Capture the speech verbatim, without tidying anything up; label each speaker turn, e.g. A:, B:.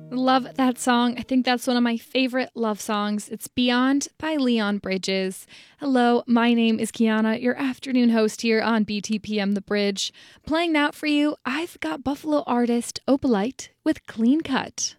A: Love that song. I think that's one of my favorite love songs. It's Beyond by Leon Bridges. Hello, my name is Kiana, your afternoon host here on B T P M The Bridge. Playing out for you, I've got Buffalo artist Opalite with Clean Cut.